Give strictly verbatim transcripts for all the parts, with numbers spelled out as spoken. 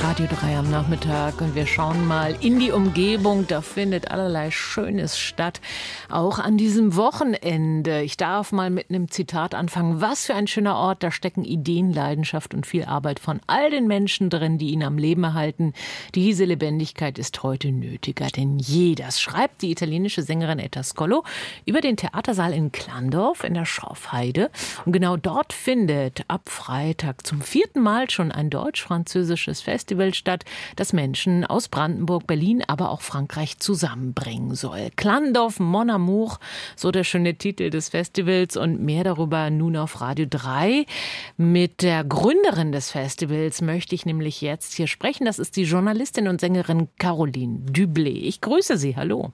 Radio drei am Nachmittag und wir schauen mal in die Umgebung. Da findet allerlei Schönes statt, auch an diesem Wochenende. Ich darf mal mit einem Zitat anfangen. Was für ein schöner Ort, da stecken Ideen, Leidenschaft und viel Arbeit von all den Menschen drin, die ihn am Leben erhalten. Diese Lebendigkeit ist heute nötiger denn je. Das schreibt die italienische Sängerin Etta Scolo über den Theatersaal in Klandorf in der Schorfheide. Und genau dort findet ab Freitag zum vierten Mal schon ein deutsch-französisches Festival statt, das Menschen aus Brandenburg, Berlin, aber auch Frankreich zusammenbringen soll. Klandorf Mon Amour, so der schöne Titel des Festivals, und mehr darüber nun auf Radio drei. Mit der Gründerin des Festivals möchte ich nämlich jetzt hier sprechen. Das ist die Journalistin und Sängerin Caroline Dublé. Ich grüße Sie, hallo.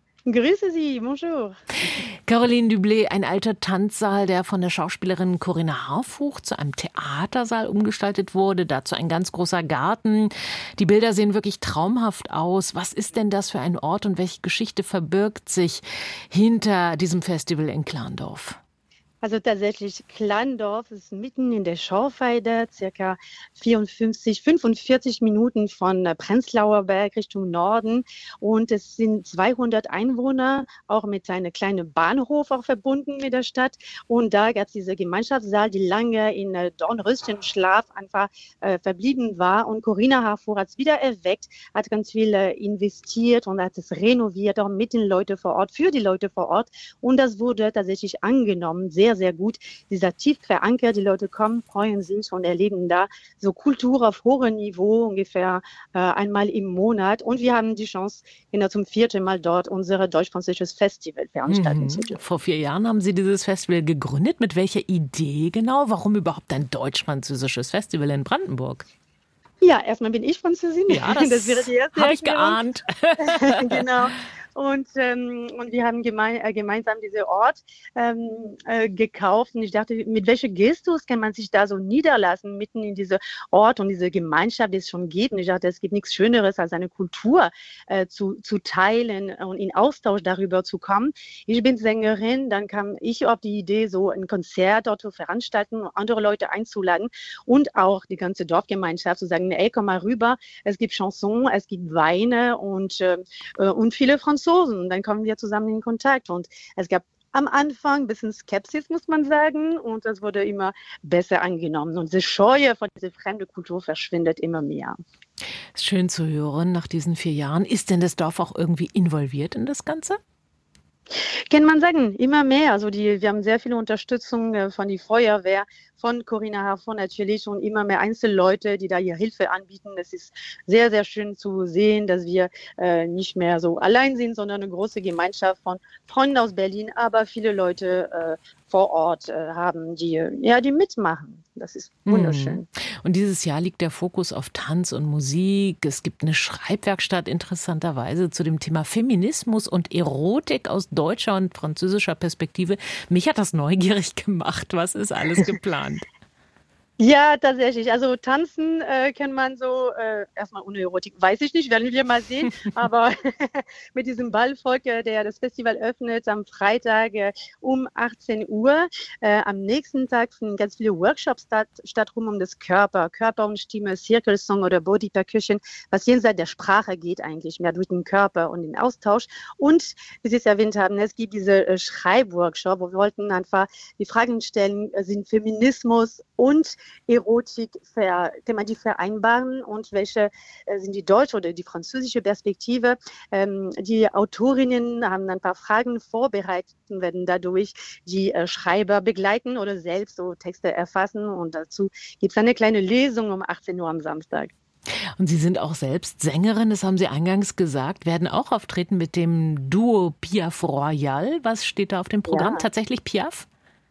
Grüße Sie, bonjour. Caroline Dublé, ein alter Tanzsaal, der von der Schauspielerin Corinna Harfouch zu einem Theatersaal umgestaltet wurde. Dazu ein ganz großer Garten. Die Bilder sehen wirklich traumhaft aus. Was ist denn das für ein Ort und welche Geschichte verbirgt sich hinter diesem Festival in Klandorf? Also tatsächlich, Klandorf ist mitten in der Schorfheide, circa vierundfünfzig, fünfundvierzig Minuten von Prenzlauer Berg Richtung Norden. Und es sind zweihundert Einwohner, auch mit einem kleinen Bahnhof auch verbunden mit der Stadt. Und da gab es diese Gemeinschaftssaal, die lange in Dornröschenschlaf einfach äh, verblieben war. Und Corinna Harfouch hat es wieder erweckt, hat ganz viel äh, investiert und hat es renoviert, auch mit den Leuten vor Ort, für die Leute vor Ort. Und das wurde tatsächlich angenommen, sehr Sehr, sehr gut. Dieser tief verankert, die Leute kommen, freuen sich und erleben da so Kultur auf hohem Niveau, ungefähr äh, einmal im Monat. Und wir haben die Chance, genau zum vierten Mal dort unser deutsch-französisches Festival veranstalten mhm. zu dürfen. Vor vier Jahren haben Sie dieses Festival gegründet. Mit welcher Idee genau? Warum überhaupt ein deutsch-französisches Festival in Brandenburg? Ja, erstmal bin ich Französin. Ja, das, das habe ich geahnt. Genau. Und, ähm, und wir haben geme- äh, gemeinsam diesen Ort ähm, äh, gekauft. Und ich dachte, mit welcher Gestus kann man sich da so niederlassen, mitten in diesem Ort und diese Gemeinschaft, die es schon gibt. Und ich dachte, es gibt nichts Schöneres, als eine Kultur äh, zu, zu teilen und in Austausch darüber zu kommen. Ich bin Sängerin, dann kam ich auf die Idee, so ein Konzert dort zu veranstalten und andere Leute einzuladen und auch die ganze Dorfgemeinschaft zu sagen, ey, komm mal rüber, es gibt Chansons, es gibt Weine und, äh, und viele Franzosen. Und dann kommen wir zusammen in Kontakt. Und es gab am Anfang ein bisschen Skepsis, muss man sagen. Und das wurde immer besser angenommen. Und diese Scheue vor dieser fremden Kultur verschwindet immer mehr. Schön zu hören nach diesen vier Jahren. Ist denn das Dorf auch irgendwie involviert in das Ganze? Kann man sagen, immer mehr. Also die, wir haben sehr viele Unterstützung äh, von der Feuerwehr, von Corinna Harfouch natürlich und immer mehr Einzelleute, die da ihre Hilfe anbieten. Es ist sehr, sehr schön zu sehen, dass wir äh, nicht mehr so allein sind, sondern eine große Gemeinschaft von Freunden aus Berlin, aber viele Leute äh, vor Ort äh, haben, die, ja, die mitmachen. Das ist wunderschön. Und dieses Jahr liegt der Fokus auf Tanz und Musik. Es gibt eine Schreibwerkstatt interessanterweise zu dem Thema Feminismus und Erotik aus deutscher und französischer Perspektive. Mich hat das neugierig gemacht. Was ist alles geplant? Ja, tatsächlich. Also tanzen äh, kann man so, äh, erstmal ohne Erotik, weiß ich nicht, werden wir mal sehen. Aber mit diesem Ballvolk, äh, der das Festival öffnet am Freitag äh, um achtzehn Uhr. Äh, am nächsten Tag finden ganz viele Workshops statt, statt rum um das Körper, Körper und Stimme, Circle Song oder Body Percussion, was jenseits der Sprache geht eigentlich, mehr durch den Körper und den Austausch. Und, wie Sie es erwähnt haben, es gibt diese äh, Schreibworkshop, wo wir wollten einfach die Fragen stellen, äh, sind Feminismus und Erotik ver, kann man die vereinbaren und welche äh, sind die deutsche oder die französische Perspektive. Ähm, die Autorinnen haben ein paar Fragen vorbereitet und werden dadurch die äh, Schreiber begleiten oder selbst so Texte erfassen und dazu gibt es eine kleine Lesung um achtzehn Uhr am Samstag. Und Sie sind auch selbst Sängerin, das haben Sie eingangs gesagt, werden auch auftreten mit dem Duo Piaf Royal. Was steht da auf dem Programm? Ja. Tatsächlich Piaf?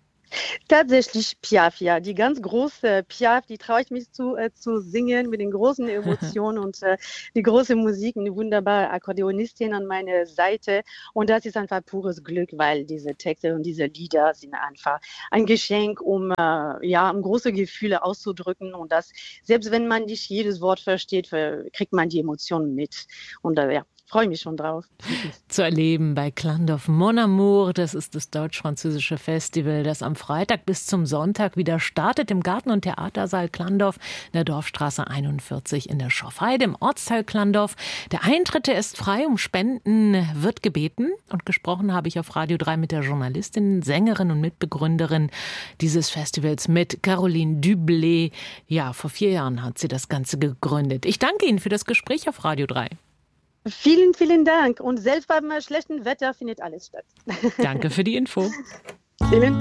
Tatsächlich Piaf, ja. Die ganz große Piaf, die traue ich mich zu, äh, zu singen mit den großen Emotionen und äh, die große Musik, eine wunderbare Akkordeonistin an meiner Seite. Und das ist einfach pures Glück, weil diese Texte und diese Lieder sind einfach ein Geschenk, um, äh, ja, um große Gefühle auszudrücken. Und das, selbst wenn man nicht jedes Wort versteht, kriegt man die Emotionen mit. Und äh, ja, freue mich schon drauf. Zu erleben bei Klandorf Mon Amour, das ist das deutsch-französische Festival, das am Freitag bis zum Sonntag wieder startet im Garten- und Theatersaal Klandorf in der Dorfstraße einundvierzig in der Schorfheide im Ortsteil Klandorf. Der Eintritt der ist frei, um Spenden wird gebeten und gesprochen habe ich auf Radio drei mit der Journalistin, Sängerin und Mitbegründerin dieses Festivals mit Caroline Dublé. Ja, vor vier Jahren hat sie das Ganze gegründet. Ich danke Ihnen für das Gespräch auf Radio drei. Vielen, vielen Dank. Und selbst beim schlechten Wetter findet alles statt. Danke für die Info. Vielen